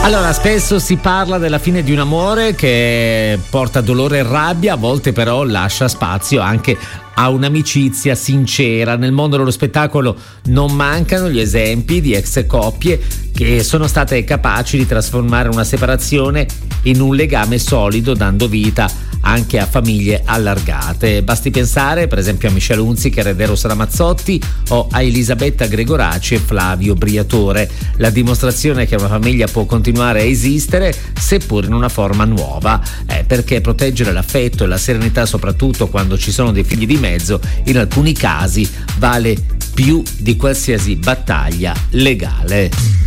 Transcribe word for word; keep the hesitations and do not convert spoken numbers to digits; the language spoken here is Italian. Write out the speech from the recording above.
Allora, spesso si parla della fine di un amore che porta dolore e rabbia, a volte però lascia spazio anche a un'amicizia sincera. Nel mondo dello spettacolo non mancano gli esempi di ex coppie che sono state capaci di trasformare una separazione in un legame solido, dando vita anche a famiglie allargate. Basti pensare per esempio a Michelle Hunziker ed Eros Ramazzotti o a Elisabetta Gregoraci e Flavio Briatore, la dimostrazione che una famiglia può continuare a esistere seppur in una forma nuova, eh, perché proteggere l'affetto e la serenità, soprattutto quando ci sono dei figli di mezzo, in alcuni casi vale più di qualsiasi battaglia legale.